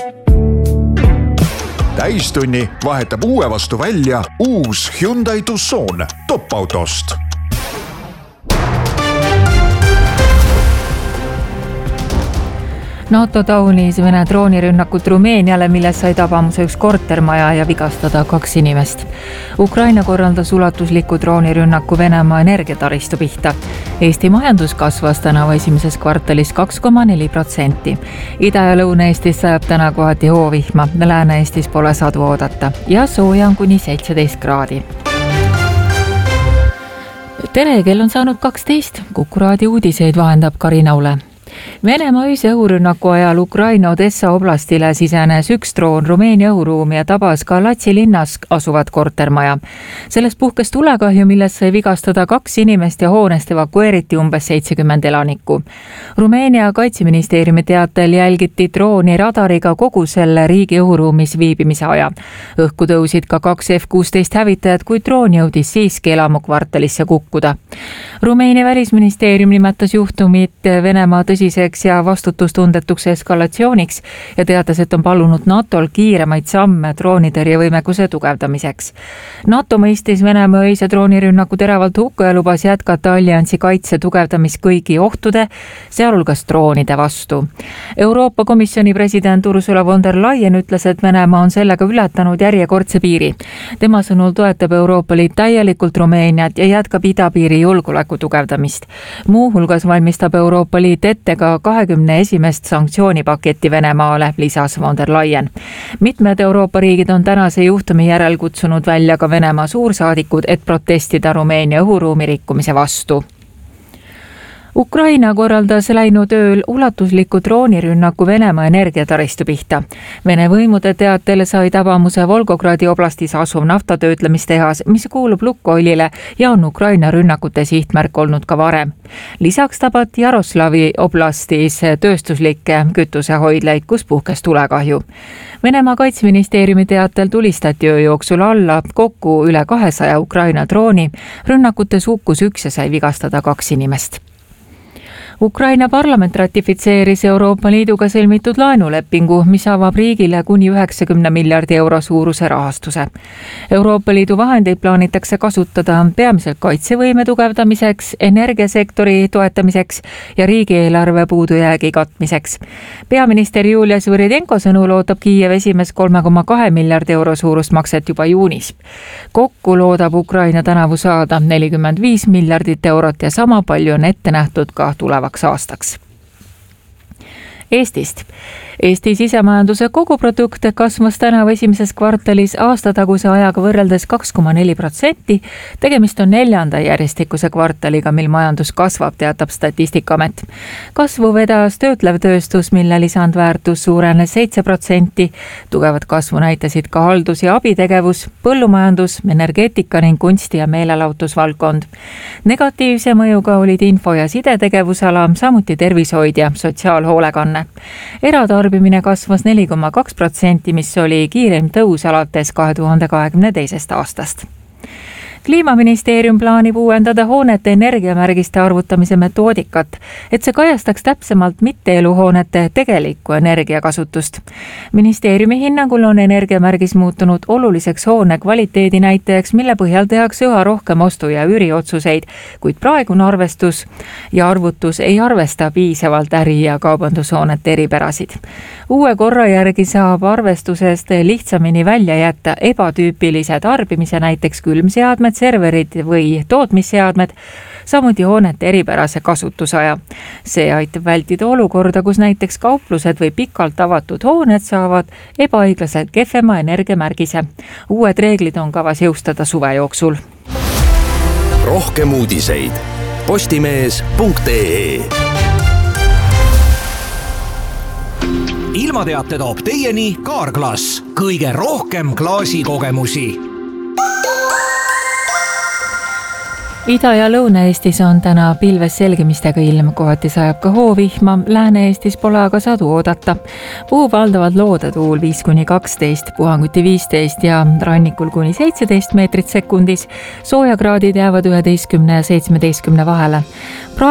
Täistunni vahetab uue vastu välja uus Hyundai Tucson top-autost. NATO taunis Vene droonirünnakut Rumeeniale, milles sai tabamuse üks kortermaja ja vigastada 2 inimest. Ukraina korraldas ulatusliku droonirünnaku Venemaa energiataristu pihta. Eesti majandus kasvas tänavu esimeses kvartalis 2,4%. Ida- ja Lõuna-Eestis sajab täna kohati hoovihma, Lääne-Eestis pole sadu oodata ja sooja on kuni 17 kraadi. Tere, kell on saanud 12. Kuku raadio uudiseid vahendab Karina Ule. Venemaa öise õhurünnaku ajal Ukraina Odessa oblastile sisenes üks droon Rumeenia õhuruumi ja tabas ka Latsi linnas asuvat kortermaja. Sellest puhkes tulekahju, milles sai vigastada 2 inimest ja hoonest evakueeriti umbes 70 elanikku. Rumeenia kaitseministeeriumi teatel jälgiti drooni radariga kogu selle riigi õhuruumis viibimise aja. Õhku tõusid ka 2 F-16 hävitajad, kuid droon jõudis siiski elamukvartalisse kukkuda. Rumeenia välisministeerium nimetas juhtumit Venemaa tõsiseks ja vastutustundetuks eskalatsiooniks ja teatas, et on palunud NATOl kiiremaid samme droonitõrjevõimekuse tugevdamiseks. NATO mõistis Venemaa öise droonirünnaku teravalt hukka ja lubas jätkata alliansi kaitse tugevdamist kõigi ohtude, sealhulgas droonide vastu. Euroopa Komisjoni president Ursula von der Leyen ütles, et Venemaa on sellega ületanud järjekordse piiri. Tema sõnul toetab Euroopa Liit täielikult Rumeeniat ja jätkab idapiiri julgeoleku tugevdamist. Muuhulgas valmistab Euroopa Liit ette ka 21. sanktsioonipaketti Venemaale, lisas von der Leyen. Mitmed Euroopa riigid on tänase juhtumi järel kutsunud välja ka Venemaa suursaadikud, et protestida Rumeenia õhuruumi rikkumise vastu. Ukraina korraldas läinud ööl ulatusliku droonirünnaku Venemaa energiataristu pihta. Vene võimude teatel sai tabamuse Volgogradi oblastis asuv naftatöötlemistehas, mis kuulub Lukoilile ja on Ukraina rünnakute sihtmärk olnud ka varem. Lisaks tabati Jaroslavi oblastis tööstuslikke kütusehoidlaid, kus puhkes tulekahju. Venemaa kaitseministeeriumi teatel tulistati öö jooksul alla kokku üle 200 Ukraina drooni. Rünnakutes hukkus 1 ja sai vigastada 2 inimest. Ukraina parlament ratifitseeris Euroopa Liiduga sõlmitud laenulepingu, mis avab riigile kuni 90 miljardi euro suuruse rahastuse. Euroopa Liidu vahendeid plaanitakse kasutada peamiselt kaitsevõime tugevdamiseks, energiasektori toetamiseks ja riigieelarve puudujäägi katmiseks. Peaminister Julia Svõridenko sõnul ootab Kiiev esimest 3,2 miljardi euro suurust makset juba juunis. Kokku loodab Ukraina tänavu saada 45 miljardit eurot ja sama palju on ette nähtud ka tulevaks aastaks. Eestist. Eesti sisemajanduse koguprodukt kasvas tänavu esimeses kvartalis aastataguse ajaga võrreldes 2,4%. Tegemist on 4. järjestikuse kvartaliga, mil majandus kasvab, teatab Statistikaamet. Kasvu vedas töötlev tööstus, mille lisandväärtus suurenes 7%. Tugevat kasvu näitasid ka haldus- ja abitegevus, põllumajandus, energeetika ning kunsti- ja meelelahutusvaldkond. Negatiivse mõjuga olid info- ja sidetegevusala, samuti tervishoid ja sotsiaalhoolekanne. Eratarbimine kasvas 4,2%, mis oli kiireim tõus alates 2022. aastast. Kliimaministeerium plaanib uuendada hoonete energiamärgiste arvutamise metoodikat, et see kajastaks täpsemalt mitte-eluhoonete tegelikku energiakasutust. Ministeeriumi hinnangul on energiamärgis muutunud oluliseks hoone kvaliteedi näitajaks, mille põhjal tehakse üha rohkem ostu- ja üüriotsuseid, kuid praegune arvestus ja arvutus ei arvesta piisavalt äri- ja kaubandushoonete eripärasid. Uue korra järgi saab arvestusest lihtsamini välja jätta ebatüüpilise tarbimise, näiteks külmseadmed, serverid või tootmisseadmed, samuti hoonete eripärase kasutusaja. See aitab vältida olukorda, kus näiteks kauplused või pikalt avatud hooned saavad ebaõiglaselt kehvema energiamärgise. Uued reeglid on kavas jõustada suve jooksul. Rohkem uudiseid postimees.ee. Ilmateate toob teieni Kaarglass. Kõige rohkem klaasikogemusi. Ida- ja Lõuna-Eestis on täna pilves selgimistega ilm, kohati sajab ka hoovihma, Lääne-Eestis pole aga sadu oodata. Puhub valdavalt loodetuul 5–12, puhanguti 15 ja rannikul kuni 17 meetrit sekundis. Soojakraadid jäävad 11 ja 17 vahele.